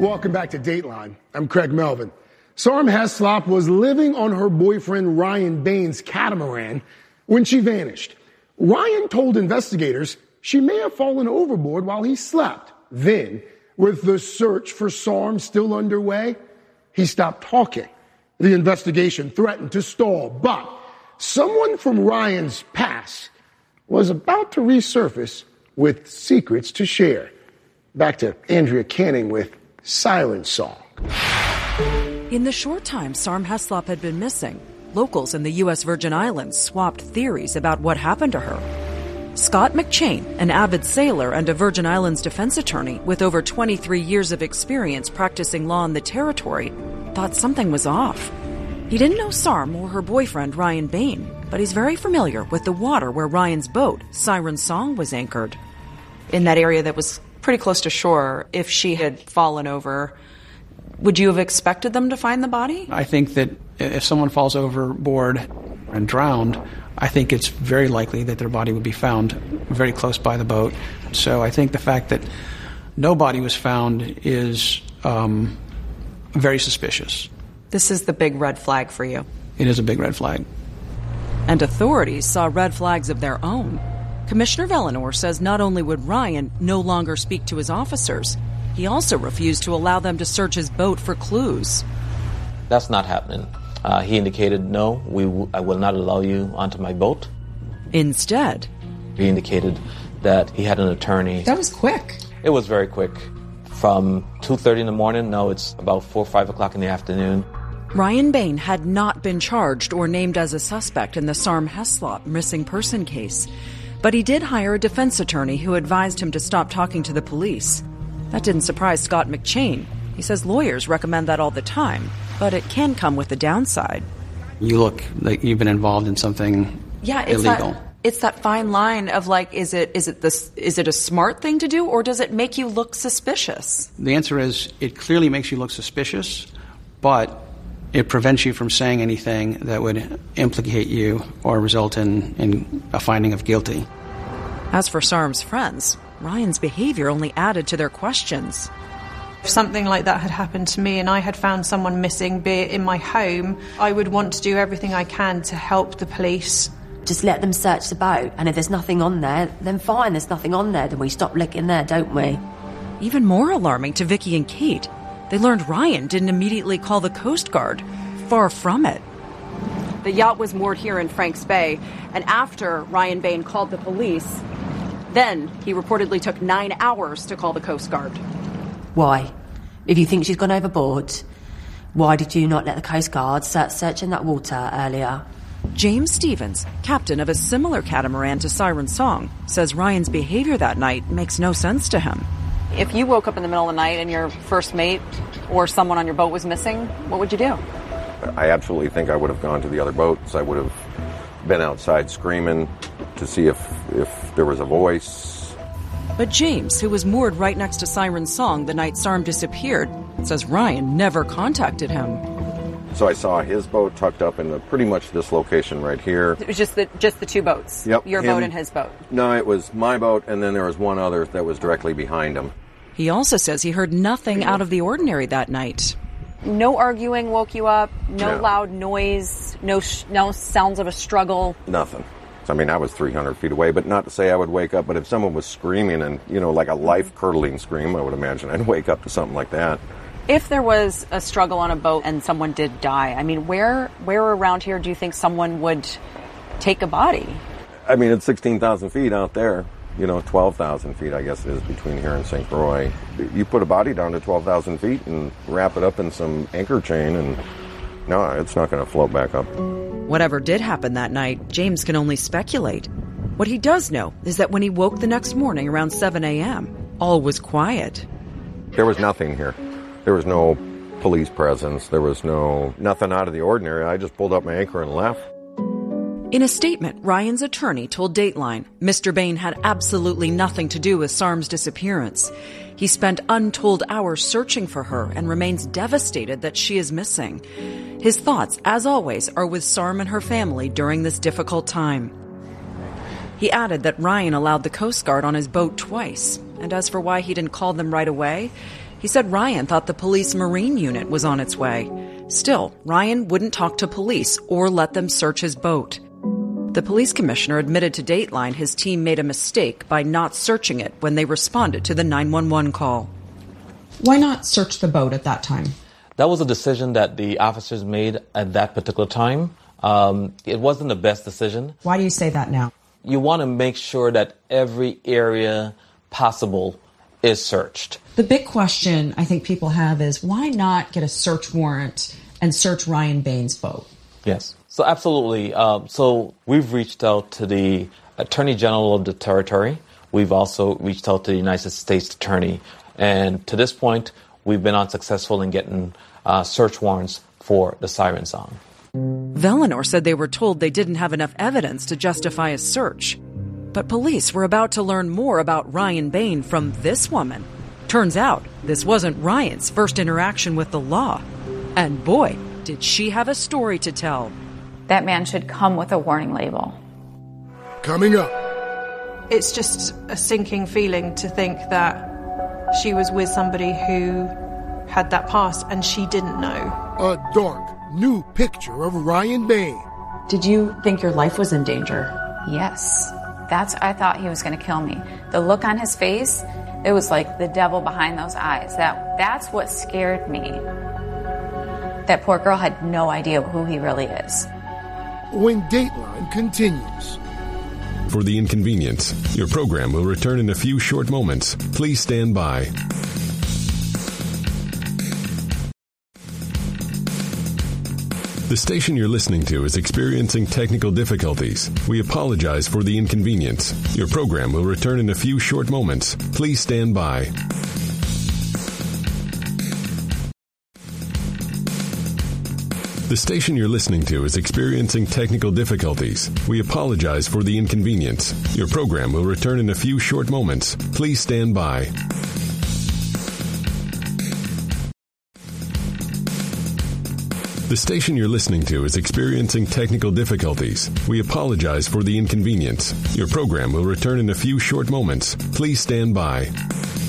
Welcome back to Dateline. I'm Craig Melvin. Sarm Heslop was living on her boyfriend Ryan Bain's catamaran when she vanished. Ryan told investigators she may have fallen overboard while he slept. Then, with the search for Sarm still underway, he stopped talking. The investigation threatened to stall, but someone from Ryan's past was about to resurface with secrets to share. Back to Andrea Canning with Siren Song. In the short time Sarm Heslop had been missing, locals in the U.S. Virgin Islands swapped theories about what happened to her. Scott McChain, an avid sailor and a Virgin Islands defense attorney with over 23 years of experience practicing law in the territory, thought something was off. He didn't know Sarm or her boyfriend Ryan Bain, but he's very familiar with the water where Ryan's boat, Siren Song, was anchored. In that area that was pretty close to shore, if she had fallen over, would you have expected them to find the body? I think that if someone falls overboard and drowned, I think it's very likely that their body would be found very close by the boat. So I think the fact that no body was found is very suspicious. This is the big red flag for you. It is a big red flag. And authorities saw red flags of their own. Commissioner Vellenor says not only would Ryan no longer speak to his officers, he also refused to allow them to search his boat for clues. That's not happening. He indicated, no, I will not allow you onto my boat. Instead, he indicated that he had an attorney. That was quick. It was very quick. From 2:30 in the morning, no, it's about 4 or 5 o'clock in the afternoon. Ryan Bain had not been charged or named as a suspect in the Sarm Heslop missing person case. But he did hire a defense attorney who advised him to stop talking to the police. That didn't surprise Scott McChain. He says lawyers recommend that all the time, but it can come with a downside. You look like you've been involved in something illegal. It's that fine line of like, is it a smart thing to do, or does it make you look suspicious? The answer is it clearly makes you look suspicious, but it prevents you from saying anything that would implicate you or result in a finding of guilty. As for Sarm's friends, Ryan's behavior only added to their questions. If something like that had happened to me and I had found someone missing, be it in my home, I would want to do everything I can to help the police. Just let them search the boat, and if there's nothing on there, then fine, there's nothing on there, then we stop looking there, don't we? Even more alarming to Vicky and Kate, they learned Ryan didn't immediately call the Coast Guard. Far from it. The yacht was moored here in Franks Bay, and after Ryan Bain called the police, then he reportedly took 9 hours to call the Coast Guard. Why? If you think she's gone overboard, why did you not let the Coast Guard start searching that water earlier? James Stevens, captain of a similar catamaran to Siren Song, says Ryan's behavior that night makes no sense to him. If you woke up in the middle of the night and your first mate or someone on your boat was missing, what would you do? I absolutely think I would have gone to the other boats. I would have been outside screaming to see if there was a voice. But James, who was moored right next to Siren Song the night Sarm disappeared, says Ryan never contacted him. So I saw his boat tucked up in pretty much this location right here. It was just the two boats? Yep. Your boat and his boat? No, it was my boat, and then there was one other that was directly behind him. He also says he heard nothing out of the ordinary that night. No arguing woke you up? No loud noise? No sounds of a struggle? Nothing. I mean, I was 300 feet away, but not to say I would wake up. But if someone was screaming and, like a life-curdling scream, I would imagine I'd wake up to something like that. If there was a struggle on a boat and someone did die, I mean, where around here do you think someone would take a body? I mean, it's 16,000 feet out there. 12,000 feet, I guess it is, between here and St. Croix. You put a body down to 12,000 feet and wrap it up in some anchor chain, and no, it's not going to float back up. Whatever did happen that night, James can only speculate. What he does know is that when he woke the next morning around 7 a.m., all was quiet. There was nothing here. There was no police presence. There was nothing out of the ordinary. I just pulled up my anchor and left. In a statement, Ryan's attorney told Dateline Mr. Bain had absolutely nothing to do with Sarm's disappearance. He spent untold hours searching for her and remains devastated that she is missing. His thoughts, as always, are with Sarm and her family during this difficult time. He added that Ryan allowed the Coast Guard on his boat twice, and as for why he didn't call them right away, He said Ryan thought the police marine unit was on its way. Still, Ryan wouldn't talk to police or let them search his boat. The police commissioner admitted to Dateline his team made a mistake by not searching it when they responded to the 911 call. Why not search the boat at that time? That was a decision that the officers made at that particular time. It wasn't the best decision. Why do you say that now? You want to make sure that every area possible is searched. The big question I think people have is why not get a search warrant and search Ryan Bain's boat? Yes. So absolutely. So we've reached out to the Attorney General of the Territory. We've also reached out to the United States Attorney. And to this point, we've been unsuccessful in getting search warrants for the siren song. Velinor said they were told they didn't have enough evidence to justify a search. But police were about to learn more about Ryan Bain from this woman. Turns out, this wasn't Ryan's first interaction with the law. And boy, did she have a story to tell. That man should come with a warning label. Coming up. It's just a sinking feeling to think that she was with somebody who had that past and she didn't know. A dark, new picture of Ryan Bain. Did you think your life was in danger? Yes. I thought he was going to kill me. The look on his face, it was like the devil behind those eyes. That's what scared me. That poor girl had no idea who he really is. When Dateline continues. For the inconvenience, your program will return in a few short moments. Please stand by. The station you're listening to is experiencing technical difficulties. We apologize for the inconvenience. Your program will return in a few short moments. Please stand by. The station you're listening to is experiencing technical difficulties. We apologize for the inconvenience. Your program will return in a few short moments. Please stand by. The station you're listening to is experiencing technical difficulties. We apologize for the inconvenience. Your program will return in a few short moments. Please stand by.